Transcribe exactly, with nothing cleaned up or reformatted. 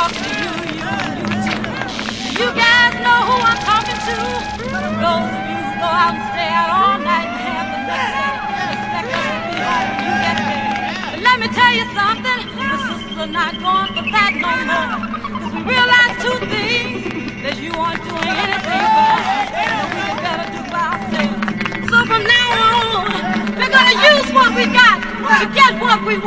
talk to you, you, you too. You guys know who I'm talking to. Those of you who go out and stay out all night and have the next day, expect us to be home when you get there. But let me tell you something, the sisters are not going for that no more. Cause we realize two things, that you aren't doing anything for us, and that we can better do by ourselves. So from now on, we're gonna use what we got to get what we want.